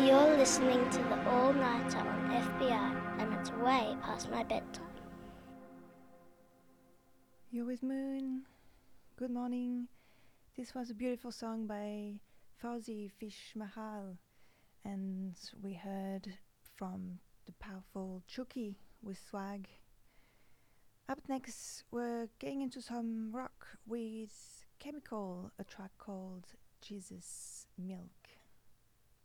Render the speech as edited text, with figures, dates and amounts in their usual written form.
You're listening to the All Nighter on FBI, and it's way past my bedtime. You're with Moon. Good morning. This was a beautiful song by Fauzi Fish Mahal, and we heard from the powerful Chucky with Swag. Up next, we're getting into some rock with Chemical, a track called Jesus Milk.